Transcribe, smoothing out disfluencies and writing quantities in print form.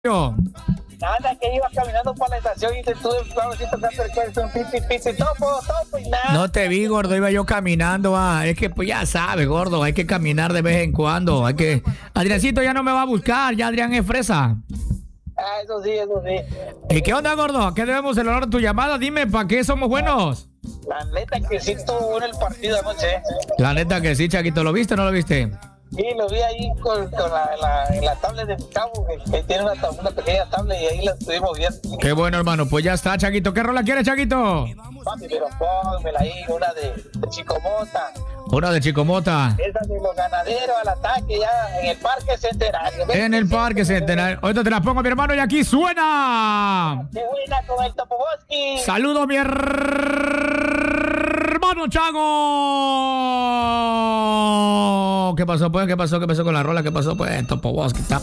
Yo. Nada, que iba caminando por la estación y te estuve tocando el cuerpo, un pisi, topo y nada. No te vi, gordo, iba yo caminando. Es que pues ya sabes, gordo, hay que caminar de vez en cuando. Adriancito ya no me va a buscar, ya Adrián es fresa. Ah, eso sí. ¿Y qué onda, gordo? ¿A qué debemos el honor de tu llamada? Dime, ¿para qué somos buenos? La neta que sí estuvo bueno el partido anoche. La neta que sí, Chaquito, ¿lo viste o no lo viste? Sí, lo vi ahí con la tablet de mi cabo, que tiene una pequeña tablet y ahí la estuvimos viendo. Qué bueno, hermano, pues ya está, Chaquito. ¿Qué rola quieres, Chaquito? Papi, pero pónmela ahí, una de Chico Mota. Una de Chico Mota. Esa de los ganaderos al ataque ya en el Parque Centenario. En el Parque Centenario. Ahorita te la pongo, mi hermano, y aquí suena. ¡Qué buena con el Topoboski! Saludo, mi hermano Chago. ¿Qué pasó, pues? ¿Qué pasó con la rola? ¿Qué pasó, pues? Topoboski.